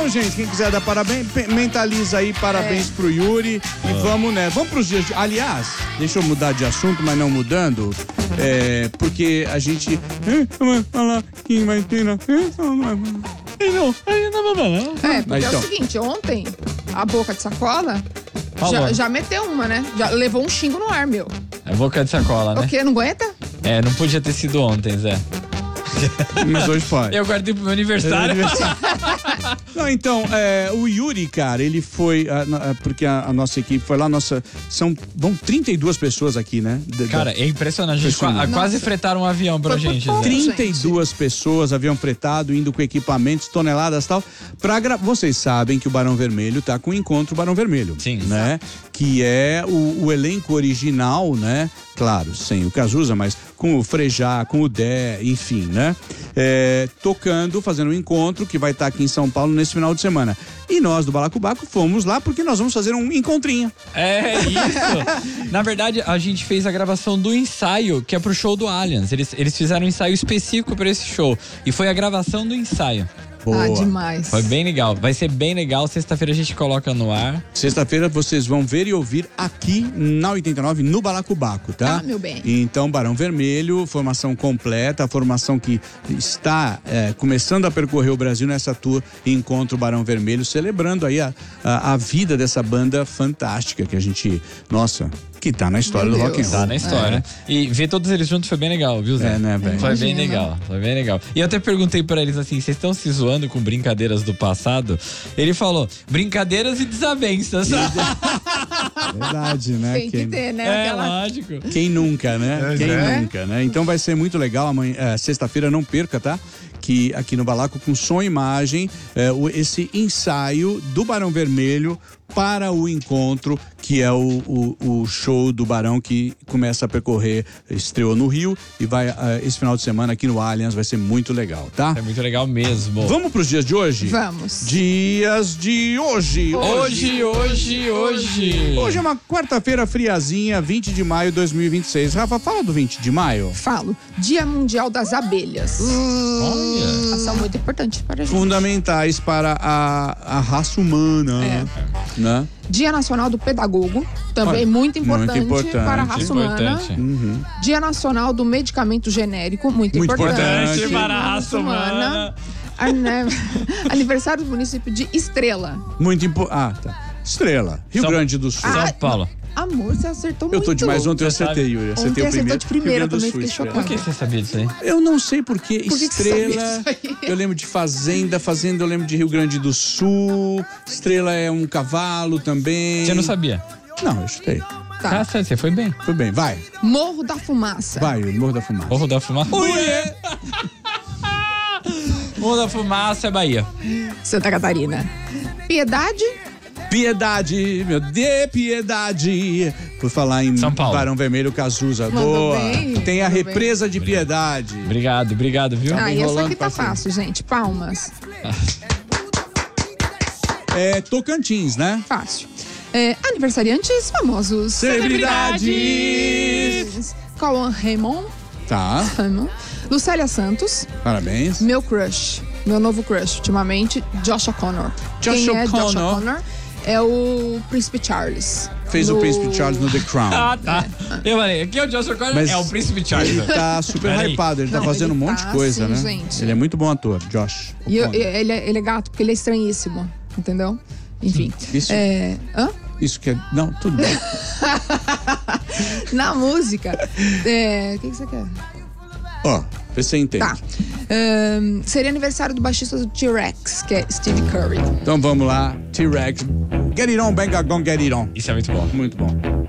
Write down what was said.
Então, gente, quem quiser dar parabéns, mentaliza aí, parabéns pro Yuri. E vamos, né? Vamos pros dias de... Aliás, deixa eu mudar de assunto, mas não mudando. Porque a gente... falar quem vai ter na festa. Porque é o seguinte, ontem, a boca de sacola já meteu uma, né? Já levou um xingo no ar, meu. É boca de sacola, né? O quê? Não aguenta? Não podia ter sido ontem, Zé. Mas hoje pode. Eu guardei pro meu aniversário. Não, então, o Yuri, cara, ele foi, porque a nossa equipe foi lá, vão 32 pessoas aqui, né? Cara, é impressionante. A gente quase fretaram um avião pra gente. Pouco, 32 pessoas, avião fretado, indo com equipamentos, toneladas e tal. Vocês sabem que o Barão Vermelho tá com o Encontro Barão Vermelho. Sim. Né? Que é o elenco original, né? Claro, sem o Cazuza, mas com o Frejá, com o Dé, enfim, né? Tocando, fazendo um encontro que vai estar aqui em São Paulo nesse final de semana. E nós do Balacobaco fomos lá porque nós vamos fazer um encontrinho. É isso. Na verdade, a gente fez a gravação do ensaio, que é pro show do Allianz. Eles fizeram um ensaio específico para esse show. E foi a gravação do ensaio. Boa. Demais. Foi bem legal. Vai ser bem legal. Sexta-feira a gente coloca no ar. Sexta-feira vocês vão ver e ouvir aqui na 89, no Balacobaco, tá? Ah, meu bem. Então, Barão Vermelho, formação completa, a formação que está começando a percorrer o Brasil nessa tour Encontro Barão Vermelho, celebrando aí a vida dessa banda fantástica que a gente, que tá na história do rock and roll. Tá na história. E ver todos eles juntos foi bem legal, viu, Zé? Né, velho? Foi bem legal, foi bem legal. E eu até perguntei pra eles assim, vocês estão se zoando com brincadeiras do passado? Ele falou, brincadeiras e desavenças. Verdade, né? Tem que ter, né? Lógico. Quem nunca, né? Quem nunca, né? Então vai ser muito legal amanhã, sexta-feira, não perca, tá? Que aqui no Balaco, com som e imagem, esse ensaio do Barão Vermelho para o encontro, que é o show do Barão que começa a percorrer, estreou no Rio e vai esse final de semana aqui no Allianz, vai ser muito legal, tá? É muito legal mesmo. Vamos pros dias de hoje? Vamos. Dias de hoje. Hoje Hoje é uma quarta-feira friazinha, 20 de maio de 2026. Rafa, fala do 20 de maio. Falo. Dia Mundial das Abelhas. Olha. Ação muito importante para a gente. Fundamentais para a raça humana. Né? Dia Nacional do Pedagogo, também muito importante para a raça humana. Uhum. Dia Nacional do Medicamento Genérico, muito importante para a raça humana. Aniversário do município de Estrela. Muito importante. Tá. Estrela, Rio Grande do Sul. São Paulo. Amor, você acertou muito. Eu tô demais, ontem eu acertei, Yuri. Acertei o primeiro. De primeira, Rio Grande do também Sul, fiquei Por que você sabia disso aí? Eu não sei porque que você Estrela, sabia disso aí? eu lembro de Fazenda eu lembro de Rio Grande do Sul, Estrela é um cavalo também. Você não sabia? Não, eu chutei. Tá. Você foi bem. Foi bem, vai. Morro da Fumaça. Vai, Morro da Fumaça. Morro da Fumaça. Morro da Fumaça é Bahia. Santa Catarina. Piedade. Piedade, meu Deus, Piedade. Por falar em São Paulo. Barão Vermelho, Cazuza. Mandou Boa. bem, Tem a mandou represa de Piedade. Obrigado, viu? E essa rolando aqui tá parceiro. fácil, gente. Palmas. Tocantins, né? Fácil. Aniversariantes famosos. Celebridades. Cauã Raymond. Tá, Lucélia Santos. parabéns. Meu crush. Meu novo crush, ultimamente, Josh O'Connor. Josh Quem é Josh O'Connor? O'Connor? É o Príncipe Charles. Fez o Príncipe Charles no The Crown. Tá. Eu falei, aqui é o Josh O'Connor, Mas é o Príncipe Charles. Ele tá super Peraí. hypado, ele tá Não, fazendo ele um monte tá, de coisa, sim, né? gente. Ele é muito bom ator, Josh. E O'Connor. ele é gato, porque ele é estranhíssimo. Entendeu? Enfim. Isso, Hã? isso que é... Não, tudo bem. Na música. O que você quer? Ó, vê se você entende. Tá. Seria aniversário do baixista do T-Rex, que é Steve Curry. Então vamos lá, T-Rex. Get it on, bang, gong, get it on. Isso é muito bom. Muito bom.